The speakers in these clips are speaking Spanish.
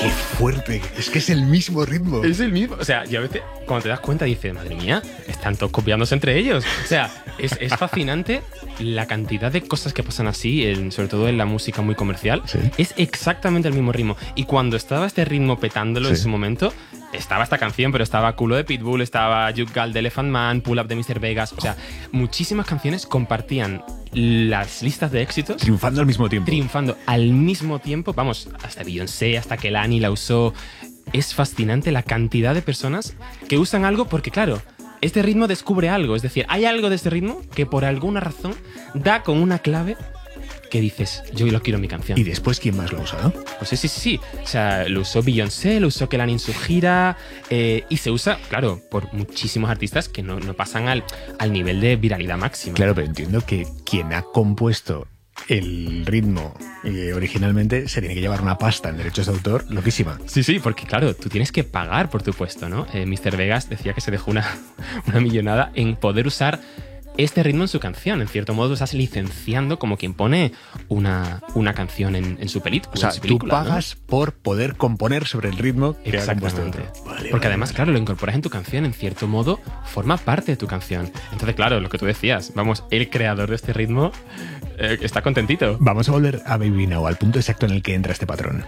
¡Qué fuerte! Es que es el mismo ritmo. Es el mismo. O sea, y a veces cuando te das cuenta dices, madre mía, están todos copiándose entre ellos. O sea, es fascinante la cantidad de cosas que pasan así, sobre todo en la música muy comercial. Sí. Es exactamente el mismo ritmo. Y cuando estaba este ritmo petándolo en Sí. su momento, estaba esta canción, pero estaba Culo de Pitbull, estaba Juke Girl de Elephant Man, Pull Up de Mr. Vegas. O sea, muchísimas canciones compartían las listas de éxitos. Triunfando al mismo tiempo. Triunfando al mismo tiempo. Vamos, hasta Beyoncé, hasta Kehlani la usó. Es fascinante la cantidad de personas que usan algo porque, claro, este ritmo descubre algo. Es decir, hay algo de este ritmo que por alguna razón da con una clave que dices, yo lo quiero en mi canción. Y después, ¿quién más lo usa, no? Pues sí. O sea, lo usó Beyoncé, lo usó Kehlani en su gira, y se usa, claro, por muchísimos artistas que no pasan al nivel de viralidad máxima. Claro, pero entiendo que quien ha compuesto el ritmo originalmente se tiene que llevar una pasta en derechos de autor loquísima. Sí, porque claro, tú tienes que pagar por tu puesto, ¿no? Mr. Vegas decía que se dejó una millonada en poder usar este ritmo en su canción. En cierto modo, estás licenciando como quien pone una canción en su película. O sea, tú pagas, ¿no?, por poder componer sobre el ritmo que ha compuesto otro. Porque además, claro, lo incorporas en tu canción, en cierto modo, forma parte de tu canción. Entonces, claro, lo que tú decías, vamos, el creador de este ritmo está contentito. Vamos a volver a Baby Now, al punto exacto en el que entra este patrón.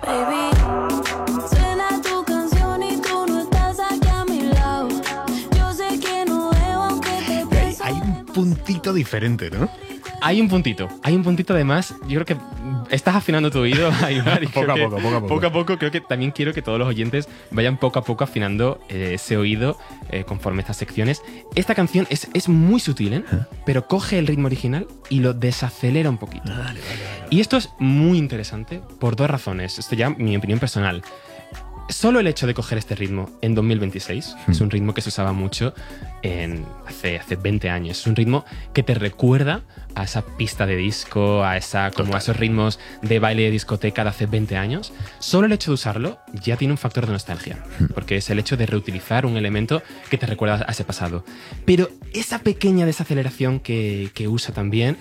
Puntito diferente, ¿no? Hay un puntito además. Yo creo que estás afinando tu oído, Aymar, poco a poco. Creo que también quiero que todos los oyentes vayan poco a poco afinando ese oído conforme estas secciones. Esta canción es muy sutil, pero coge el ritmo original y lo desacelera un poquito. Vale. Y esto es muy interesante por dos razones. Esto ya mi opinión personal. Solo el hecho de coger este ritmo en 2026, es un ritmo que se usaba mucho hace 20 años. Es un ritmo que te recuerda a esa pista de disco, a esos ritmos de baile de discoteca de hace 20 años. Solo el hecho de usarlo ya tiene un factor de nostalgia, porque es el hecho de reutilizar un elemento que te recuerda a ese pasado. Pero esa pequeña desaceleración que usa también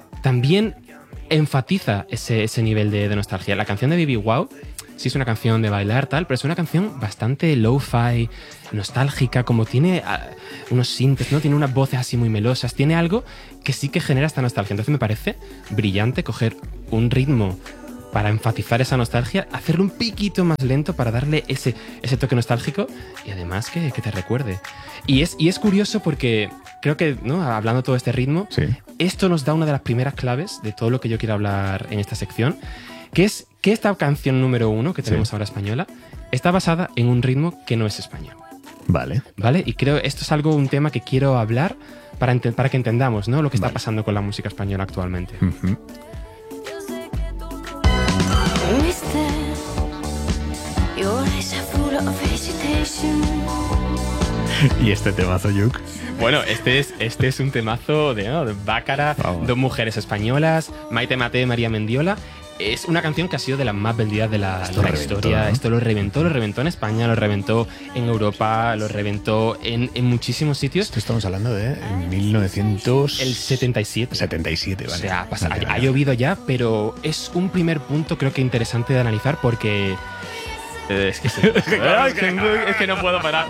enfatiza ese nivel de nostalgia. La canción de Baby Wow sí es una canción de bailar, tal, pero es una canción bastante lo-fi, nostálgica, como tiene unos sintes, ¿no? Tiene unas voces así muy melosas, tiene algo que sí que genera esta nostalgia. Entonces me parece brillante coger un ritmo para enfatizar esa nostalgia, hacerlo un piquito más lento para darle ese toque nostálgico y además que te recuerde. Y es curioso porque creo que, ¿no?, hablando de todo este ritmo, sí, esto nos da una de las primeras claves de todo lo que yo quiero hablar en esta sección, que es que esta canción número 1 que tenemos ahora española está basada en un ritmo que no es español. Vale. Y creo esto es un tema que quiero hablar para que entendamos, ¿no?, lo que está pasando con la música española actualmente. Uh-huh. ¿Y este temazo, Yuk? Bueno, este es un temazo de Bácara, dos mujeres españolas, Maite Mate y María Mendiola. Es una canción que ha sido de las más vendidas de la historia. ¿No? Esto lo reventó en España, lo reventó en Europa, lo reventó en muchísimos sitios. Esto estamos hablando de 1900... El 77. 77, vale. O sea, ha llovido ya, pero es un primer punto creo que interesante de analizar porque... Es que no puedo parar.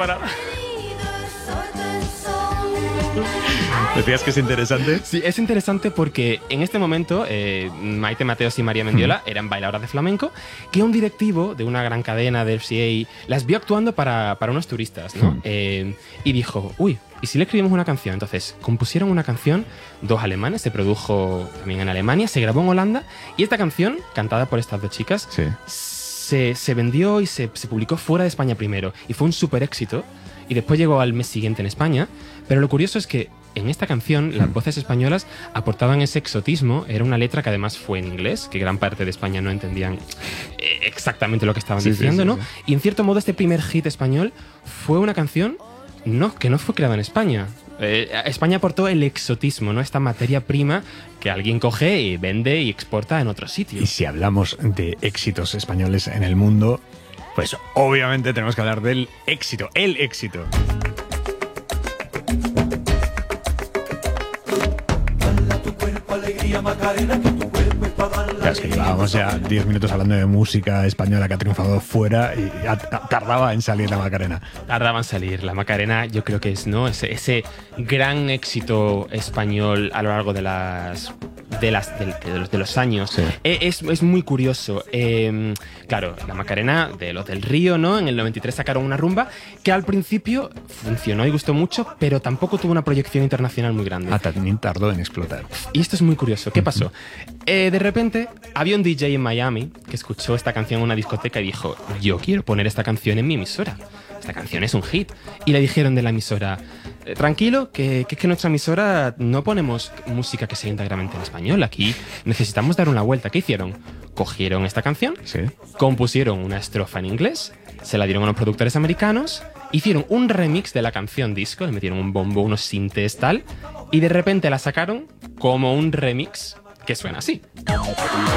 ¿Decías que es interesante? Sí, es interesante porque en este momento Maite Mateos y María Mendiola eran bailadoras de flamenco que un directivo de una gran cadena de FCA las vio actuando para unos turistas, ¿no? Y dijo, uy, ¿y si le escribimos una canción? Entonces compusieron una canción, dos alemanes, se produjo también en Alemania, se grabó en Holanda y esta canción, cantada por estas dos chicas, se vendió y se publicó fuera de España primero y fue un súper éxito y después llegó al mes siguiente en España. Pero lo curioso es que en esta canción las voces españolas aportaban ese exotismo. Era una letra que además fue en inglés, que gran parte de España no entendían exactamente lo que estaban diciendo, ¿no? Y en cierto modo este primer hit español fue una canción que no fue creada en España. España aportó el exotismo, ¿no? Esta materia prima que alguien coge y vende y exporta en otros sitios. Y si hablamos de éxitos españoles en el mundo, pues obviamente tenemos que hablar del éxito, el éxito. Baila tu cuerpo, alegría, Macarena, que tu cuerpo es Claro, es que llevábamos ya 10 minutos hablando de música española que ha triunfado fuera y ya tardaba en salir la Macarena. Tardaba en salir. La Macarena yo creo que es, ¿no?, ese gran éxito español a lo largo de los años. Sí. Es muy curioso. Claro, la Macarena de los del Río, ¿no? En el 93 sacaron una rumba que al principio funcionó y gustó mucho, pero tampoco tuvo una proyección internacional muy grande. También tardó en explotar. Y esto es muy curioso. ¿Qué pasó? De repente había un DJ en Miami que escuchó esta canción en una discoteca y dijo: yo quiero poner esta canción en mi emisora. Esta canción es un hit. Y le dijeron de la emisora: tranquilo, que es que nuestra emisora no ponemos música que sea íntegramente en español. Aquí necesitamos dar una vuelta. ¿Qué hicieron? Cogieron esta canción, Sí. compusieron una estrofa en inglés, se la dieron a unos productores americanos, hicieron un remix de la canción disco, le metieron un bombo, unos sintes tal, y de repente la sacaron como un remix que suena así.